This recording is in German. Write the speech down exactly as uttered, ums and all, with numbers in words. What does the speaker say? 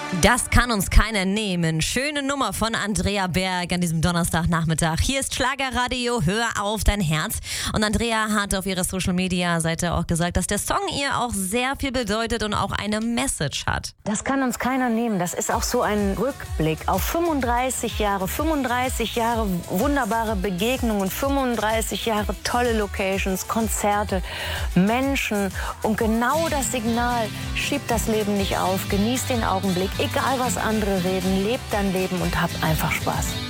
Das kann uns keiner nehmen. Schöne Nummer von Andrea Berg an diesem Donnerstagnachmittag. Hier ist Schlagerradio, hör auf dein Herz. Und Andrea hat auf ihrer Social-Media-Seite auch gesagt, dass der Song ihr auch sehr viel bedeutet und auch eine Message hat. Das kann uns keiner nehmen. Das ist auch so ein Rückblick auf fünfunddreißig Jahre, fünfunddreißig Jahre wunderbare Begegnungen, fünfunddreißig Jahre tolle Locations, Konzerte, Menschen und genau das Signal: schieb das Leben nicht auf, genieß den Augenblick. Egal was andere reden, leb dein Leben und hab einfach Spaß.